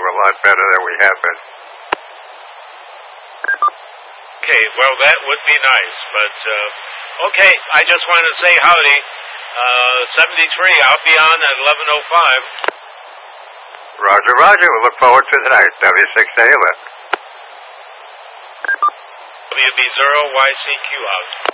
a lot better than we have been. Okay, well, that would be nice, but, okay, I just want to say howdy. 73, I'll be on at 11:05. Roger, roger. We look forward to tonight. W6ALF. WB0YCQ out.